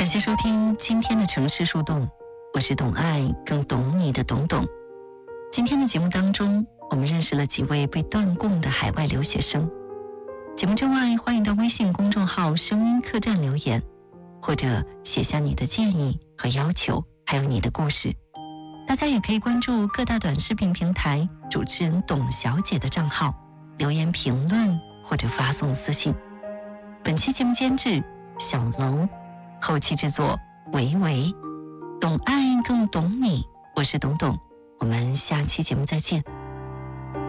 感谢收听今天的城市树洞，我是懂爱更懂你的董董。今天的节目当中，我们认识了几位被断供的海外留学生。节目之外，欢迎到微信公众号声音客栈留言，或者写下你的建议和要求，还有你的故事。大家也可以关注各大短视频平台主持人董小姐的账号，留言评论或者发送私信。本期节目监制小楼，后期制作维维，懂爱更懂你，我是董董，我们下期节目再见。